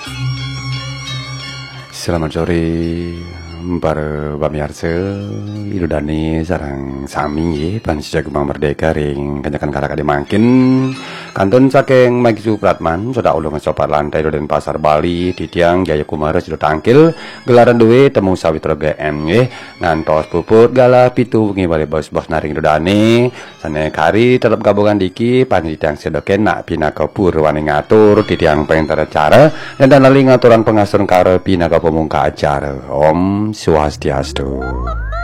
Selamat sore para pamirsa Idodani sarang sami Pansija Kembang Merdeka ring kanyakan karakade mangkin kantun saking Magisu Pratman soda ulung sopat lantai dan pasar Bali di tiang Jaya Kumara sudah tangkil gelaran duwe temu sawitra GM ngantos puput gala pitu wengi bali bos-bos naring Idodani sane kari tetap gabungan diki panji tiang sedoken nak pinaka pur wani ngatur di tiang pengen cara dan lali ngaturan pengasun karo pinaka pemungka acara Om Swastiastu.